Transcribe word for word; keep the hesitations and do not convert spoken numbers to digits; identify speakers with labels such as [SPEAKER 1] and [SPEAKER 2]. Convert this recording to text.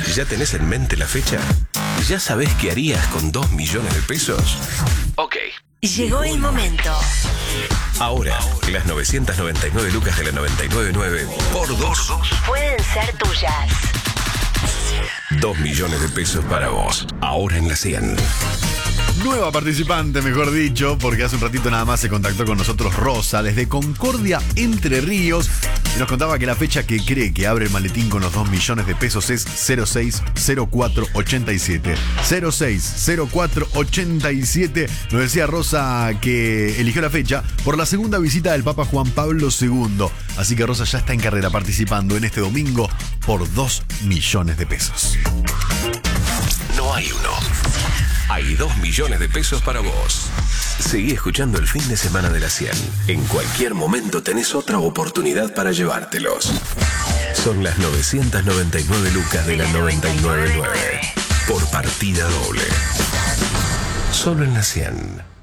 [SPEAKER 1] ¿Ya tenés en mente la fecha? ¿Ya sabés qué harías con dos millones de pesos? Ok.
[SPEAKER 2] Llegó el momento.
[SPEAKER 1] Ahora, las novecientas noventa y nueve lucas de la noventa y nueve punto nueve por dos
[SPEAKER 2] Pueden ser tuyas.
[SPEAKER 1] dos millones de pesos para vos. Ahora en la cien.
[SPEAKER 3] Nueva participante, mejor dicho, porque hace un ratito nada más se contactó con nosotros Rosa desde Concordia, Entre Ríos, y nos contaba que la fecha que cree que abre el maletín con los dos millones de pesos es cero seis cero cuatro ochenta y siete. cero seis cero cuatro ochenta y siete. Nos decía Rosa que eligió la fecha por la segunda visita del Papa Juan Pablo segundo. Así que Rosa ya está en carrera participando en este domingo por dos millones de pesos.
[SPEAKER 1] No hay uno. Hay dos millones de pesos para vos. Seguí escuchando el fin de semana de la cien. En cualquier momento tenés otra oportunidad para llevártelos. Son las novecientas noventa y nueve lucas de la noventa y nueve punto nueve. Por partida doble. Solo en la cien.